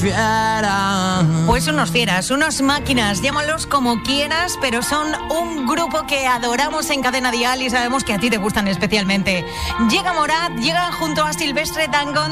fieras. Pues unos fieras, unas máquinas, llámalos como quieras, pero son un grupo que adoramos en Cadena Dial y sabemos que a ti te gustan especialmente. Llega Morat, llegan junto a Silvestre Dangond